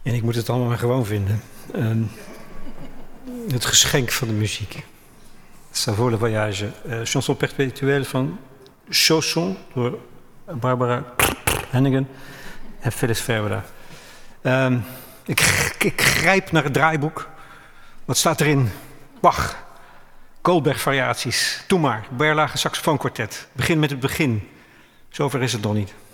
En ik moet het allemaal maar gewoon vinden. Het geschenk van de muziek. Ça vaut le voyage. Chanson perpétuelle van Chausson door Barbara Hennigan en Phyllis Verwera. Ik grijp naar het draaiboek. Wat staat erin? Bach. Goldberg-variaties. Doe maar. Berlage saxofoonkwartet. Begin met het begin. Zover is het nog niet.